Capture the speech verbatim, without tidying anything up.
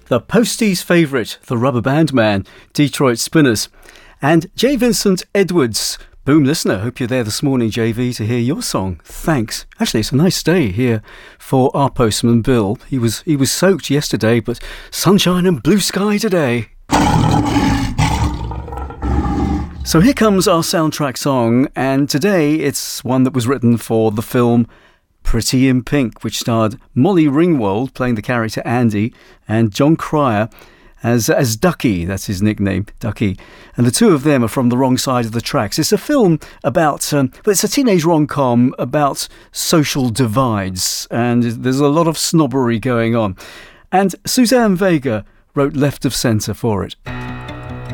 the Posties' favourite, the Rubber Band Man, Detroit Spinners, and J. Vincent Edwards. Boom listener, hope you're there this morning, J V, to hear your song. Thanks. Actually, it's a nice day here for our postman Bill. He was he was soaked yesterday, but sunshine and blue sky today. So here comes our soundtrack song, and today it's one that was written for the film Pretty in Pink, which starred Molly Ringwald playing the character Andy and John Cryer as as Ducky, that's his nickname, Ducky. And the two of them are from the wrong side of the tracks. It's a film about, um, but it's a teenage rom-com about social divides, and there's a lot of snobbery going on. And Suzanne Vega wrote Left of Centre for it.